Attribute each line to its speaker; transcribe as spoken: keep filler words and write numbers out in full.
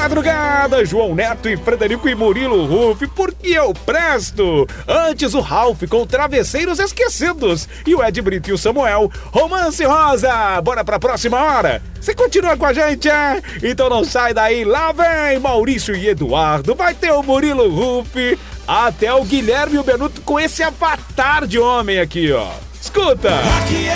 Speaker 1: madrugada, João Neto e Frederico e Murilo Ruff, porque eu presto. Antes o Ralph com Travesseiros Esquecidos e o Ed Brito e o Samuel, Romance Rosa. Bora pra próxima hora? Você continua com a gente, é? Então não sai daí, lá vem Maurício e Eduardo, vai ter o Murilo Ruff, até o Guilherme e o Benuto com esse avatar de homem aqui, ó. Escuta!